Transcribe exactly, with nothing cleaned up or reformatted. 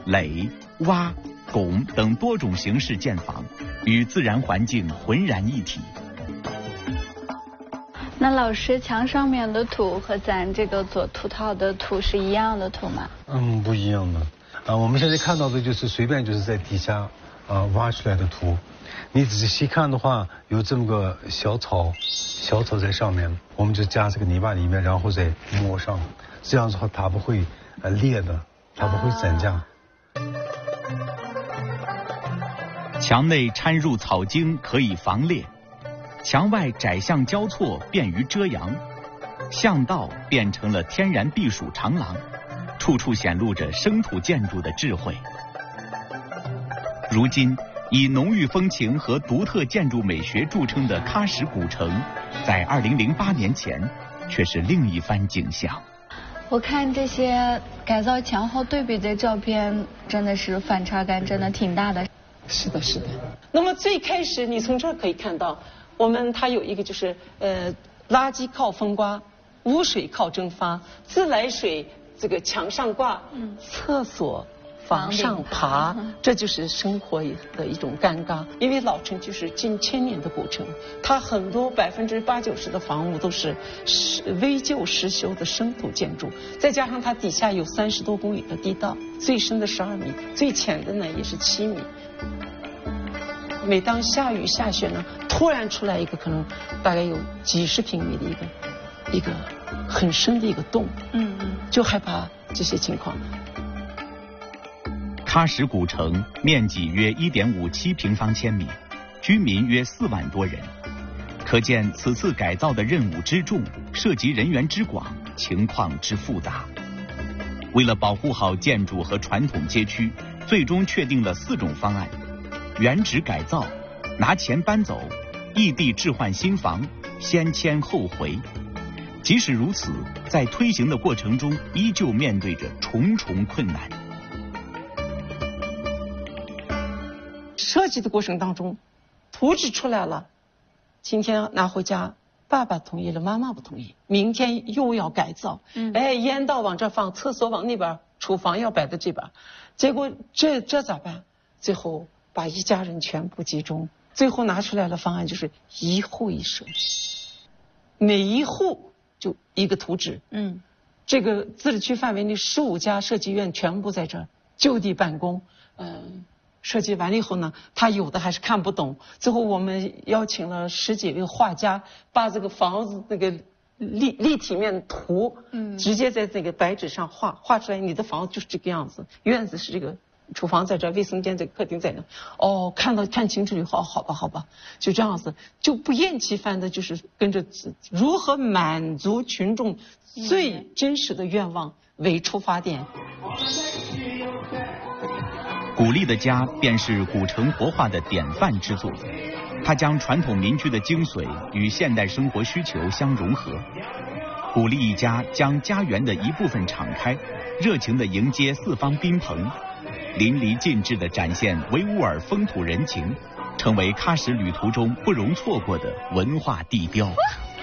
垒、挖、拱等多种形式建房，与自然环境浑然一体。 那老师，墙上面的土和咱这个做土陶的土是一样的土吗？ 嗯，不一样的。啊，我们现在看到的就是随便就是在底下啊挖出来的土，你仔细看的话，有这么个小草，小草在上面，我们就加这个泥巴里面，然后再抹上，这样子的话它不会呃裂的，它不会散架。 墙内掺入草茎可以防裂，墙外窄巷交错便于遮阳，巷道变成了天然避暑长廊，处处显露着生土建筑的智慧。如今以浓郁风情和独特建筑美学著称的喀什古城，在二零零八年前却是另一番景象。 我看这些改造前后对比的照片，真的是反差感真的挺大的。 是的，是的。那么最开始你从这儿可以看到，我们它有一个就是呃，垃圾靠风刮，污水靠蒸发，自来水这个墙上挂，嗯，厕所房上爬，这就是生活的一种尴尬。因为老城就是近千年的古城，它很多百分之八九十的房屋都是危旧失修的生土建筑，再加上它底下有三十多公里的地道，最深的十二米，最浅的呢也是七米。每当下雨下雪呢，突然出来一个可能大概有几十平米的一个一个很深的一个洞，嗯嗯，就害怕这些情况。 喀什古城面积约 一点五七平方千米，居民约四万多人，可见此次改造的任务之重，涉及人员之广，情况之复杂。为了保护好建筑和传统街区，最终确定了四种方案：原址改造、拿钱搬走、异地置换新房、先迁后回。即使如此，在推行的过程中，依旧面对着重重困难。 设计的过程当中，图纸出来了，今天拿回家，爸爸同意了，妈妈不同意，明天又要改造，嗯，哎，烟道往这放，厕所往那边，厨房要摆在这边，结果这这咋办？最后把一家人全部集中，最后拿出来的方案就是一户一设计，每一户就一个图纸，嗯，这个自治区范围内十五家设计院全部在这儿就地办公，嗯、呃。设计完了以后呢，他有的还是看不懂。最后我们邀请了十几位画家，把这个房子那个立立体面图，嗯，直接在那个白纸上画，画出来你的房子就是这个样子。院子是这个，厨房在这，卫生间在客厅在那。哦，看到看清楚以后，好吧好吧，就这样子，就不厌其烦的，就是跟着如何满足群众最真实的愿望为出发点。 古丽的家便是古城活化的典范之作，它将传统民居的精髓与现代生活需求相融合。古丽一家将家园的一部分敞开，热情地迎接四方宾朋，淋漓尽致地展现维吾尔风土人情，成为喀什旅途中不容错过的文化地标。